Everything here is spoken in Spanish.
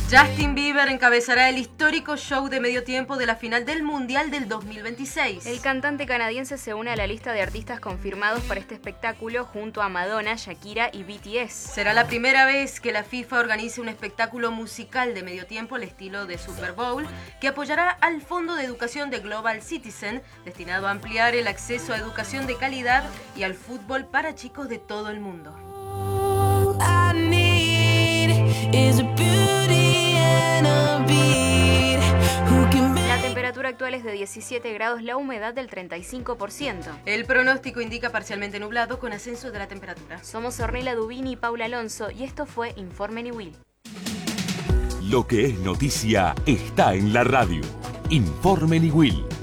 Justin Bieber encabezará el histórico show de medio tiempo de la final del Mundial del 2026. El cantante canadiense se une a la lista de artistas confirmados para este espectáculo junto a Madonna, Shakira y BTS. Será la primera vez que la FIFA organice un espectáculo musical de medio tiempo al estilo de Super Bowl, que apoyará al Fondo de Educación de Global Citizen, destinado a ampliar el acceso a educación de calidad y al fútbol para chicos de todo el mundo. La temperatura actual es de 17 grados, la humedad del 35%. El pronóstico indica parcialmente nublado con ascenso de la temperatura. Somos Ornella Dubini y Paula Alonso y esto fue Informe Niwil. Lo que es noticia está en la radio. Informe Niwil.